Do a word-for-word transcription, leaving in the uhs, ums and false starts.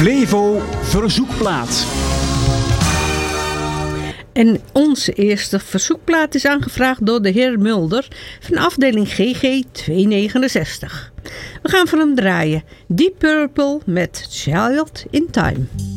Flevo Verzoekplaat. En onze eerste verzoekplaat is aangevraagd door de heer Mulder van afdeling G G tweehonderdnegenenzestig. We gaan voor hem draaien. Deep Purple met Child in Time.